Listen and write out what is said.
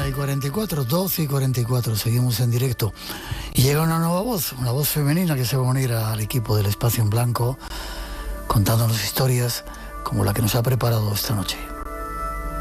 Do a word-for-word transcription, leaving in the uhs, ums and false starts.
y cuarenta y cuatro, doce y cuarenta y cuatro, seguimos en directo. Y llega una nueva voz, una voz femenina que se va a unir al equipo del Espacio en Blanco, contándonos historias como la que nos ha preparado esta noche.